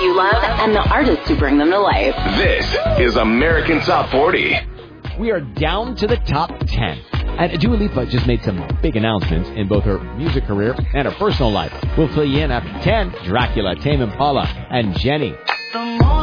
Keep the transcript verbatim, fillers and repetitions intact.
you love and the artists who bring them to life. This is American Top forty. We are down to the top ten. And Dua Lipa just made some big announcements in both her music career and her personal life. We'll fill you in after ten. Dracula, Tame Impala, and Jenny.